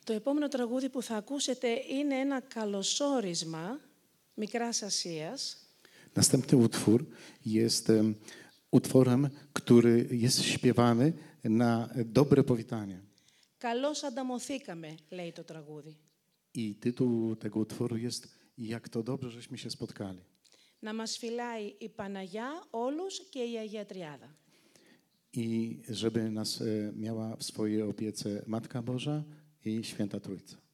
Το επόμενο τραγούδι που θα ακούσετε είναι ένα καλωσόρισμα Μικράς Ασίας. Następny utwór jest utworem, który jest śpiewany na dobre powitanie. Καλώς ανταμωθήκαμε, λέει το τραγούδι. I tytuł tego utworu jest Jak to dobrze, żeśmy się spotkali. Να μας φυλάει η Παναγιά όλους και η Αγία Τριάδα. I żeby nas miała w swojej opiece Matka Boża i Święta Trójca.